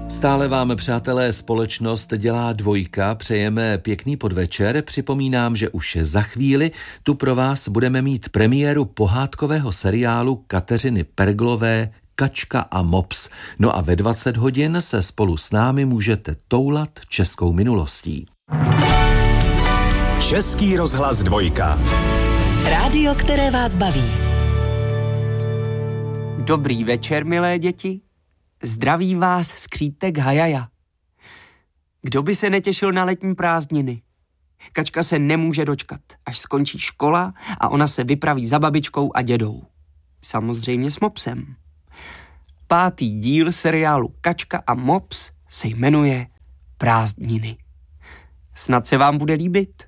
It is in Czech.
Stále vám, přátelé, společnost dělá dvojka, přejeme pěkný podvečer, připomínám, že už za chvíli tu pro vás budeme mít premiéru pohádkového seriálu Kateřiny Perglové Kačka a mops. No a ve 20 hodin se spolu s námi můžete toulat českou minulostí. Český rozhlas dvojka. Rádio, které vás baví. Dobrý večer, milé děti. Zdraví vás skřítek Hajaja. Kdo by se netěšil na letní prázdniny? Kačka se nemůže dočkat, až skončí škola a ona se vypraví za babičkou a dědou. Samozřejmě s mopsem. 5. díl seriálu Kačka a mops se jmenuje Prázdniny. Snad se vám bude líbit.